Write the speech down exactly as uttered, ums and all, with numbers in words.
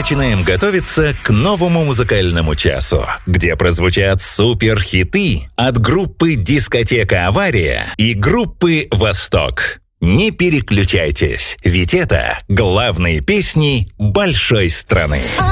начинаем готовиться к новому музыкальному часу, где прозвучат суперхиты от группы «Дискотека Авария» и группы «Восток». Не переключайтесь, ведь это главные песни большой страны.